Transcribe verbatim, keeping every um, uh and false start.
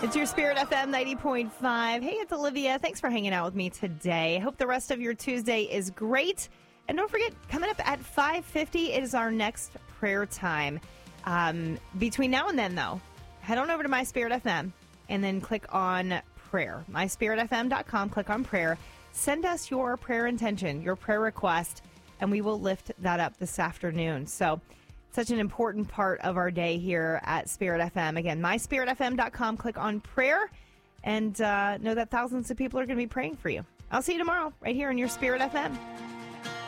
It's your Spirit F M ninety point five. Hey, it's Olivia. Thanks for hanging out with me today. Hope the rest of your Tuesday is great. And don't forget, coming up at five fifty is our next prayer time. Um, between now and then, though, head on over to My Spirit F M and then click on prayer. my spirit f m dot com, click on prayer. Send us your prayer intention, your prayer request, and we will lift that up this afternoon. So, such an important part of our day here at Spirit F M. Again, my spirit f m dot com, click on prayer, and uh, know that thousands of people are going to be praying for you. I'll see you tomorrow right here on your Spirit F M.